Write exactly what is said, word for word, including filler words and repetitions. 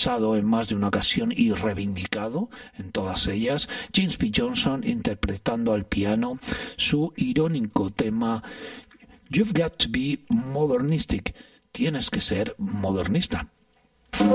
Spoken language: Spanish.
aprovechado en más de una ocasión y reivindicado en todas ellas. James P. Johnson interpretando al piano su irónico tema You've Got to Be Modernistic. Tienes que ser modernista.